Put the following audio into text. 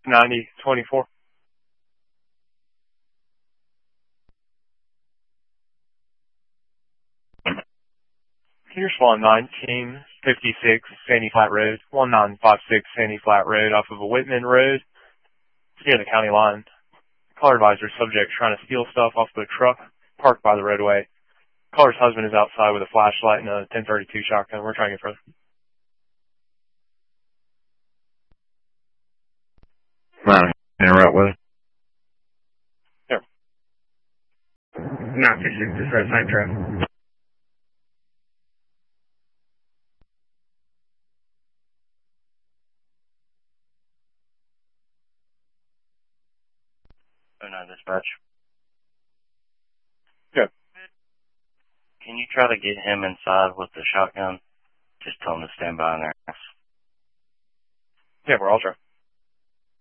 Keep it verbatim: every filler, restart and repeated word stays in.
ninety twenty-four. Here's one nineteen fifty-six Sandy Flat Road, one nine five six Sandy Flat Road off of a Whitman Road. It's near the county line. Caller advisor subject trying to steal stuff off the truck parked by the roadway. Caller's husband is outside with a flashlight and a ten thirty-two shotgun. We're trying to get further. Not interrupt with it. Here. Not just just red sign traffic. Oh no, dispatch. Good. Can you try to get him inside with the shotgun? Just tell him to stand by in there. Yeah, we're all trying.